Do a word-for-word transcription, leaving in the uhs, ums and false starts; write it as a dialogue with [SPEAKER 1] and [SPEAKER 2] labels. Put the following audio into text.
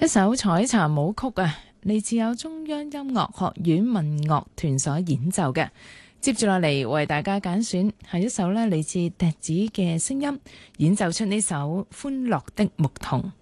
[SPEAKER 1] 一首採茶舞曲啊，嚟自有中央音樂學院民樂團所演奏嘅。接住落嚟為大家揀選係一首呢嚟自笛子嘅聲音，演奏出呢首歡樂的牧童。